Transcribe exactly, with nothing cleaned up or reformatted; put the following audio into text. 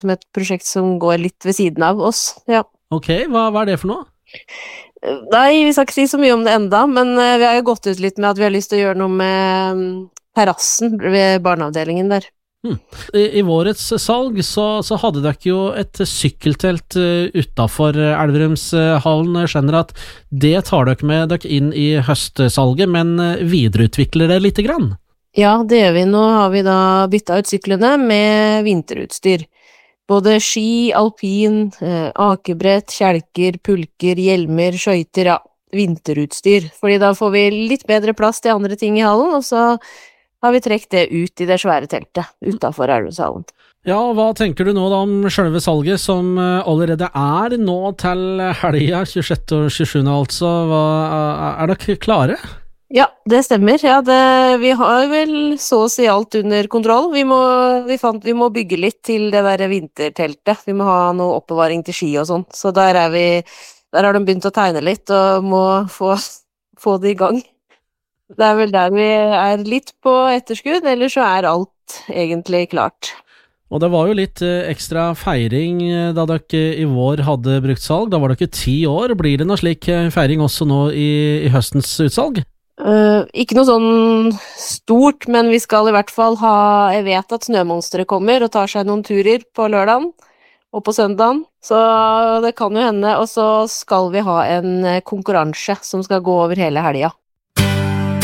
som et prosjekt som går litt ved siden av oss, ja. Ok, hva, hva er det for noe? Nei, vi skal ikke si så mye om det enda, men uh, vi har jo gått ut litt med at vi har lyst til å gjøre noe med um, terrassen ved barneavdelingen der. Hmm. I, I vårets salg så, så hadde dere jo et sykkeltelt uh, utenfor Elverumshallen. Jeg skjønner at det tar dere med dere inn i høstsalget, men uh, videreutvikler det lite grann? Ja, det gjør vi. Nå har vi da byttet ut syklene med vinterutstyr. Både ski, alpin, eh, akebrett, kjelker, pulker, hjelmer, skøyter, ja, vinterutstyr. Fordi da får vi litt bedre plass til andre ting i hallen, og så har vi trekt det ut i det svære teltet utenfor Elverumshallen. Ja, hva tenker du nå da om selve salget som allerede er nå til helga, tjuesjette og tjuesjuende altså? Hva, er dere klare? Ja, det stemmer. Ja, det, vi har vel så å si alt under kontroll. Vi må, vi fant, vi må bygge litt til det der vinterteltet. Vi må ha noe oppbevaring til ski og sånn. Så der er vi, der har de begynt å tegne litt og må få, få det i gang. Det er vel der vi er litt på etterskudd, eller så er alt egentlig klart. Og det var jo litt ekstra feiring da dere i vår hadde brukt salg. Da var dere ti år. Blir det noe slik feiring også nå i, i høstens utsalg? Uh, ikke noe sånn stort, men vi skal i hvert fall ha, jeg vet at Snømonsteret kommer og tar seg noen turer på lørdagen og på søndagen, så det kan jo hende, og så skal vi ha en konkurranse som skal gå over hele helga.